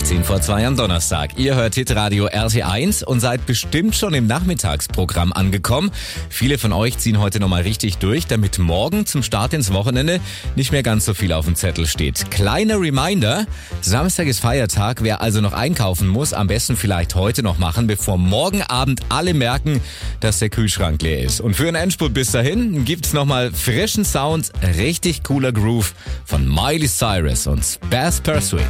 16 vor 2 am Donnerstag. Ihr hört Hitradio RT1 und seid bestimmt schon im Nachmittagsprogramm angekommen. Viele von euch ziehen heute nochmal richtig durch, damit morgen zum Start ins Wochenende nicht mehr ganz so viel auf dem Zettel steht. Kleiner Reminder, Samstag ist Feiertag. Wer also noch einkaufen muss, am besten vielleicht heute noch machen, bevor morgen Abend alle merken, dass der Kühlschrank leer ist. Und für einen Endspurt bis dahin gibt's nochmal frischen Sound, richtig cooler Groove von Miley Cyrus und Bass Pursuit.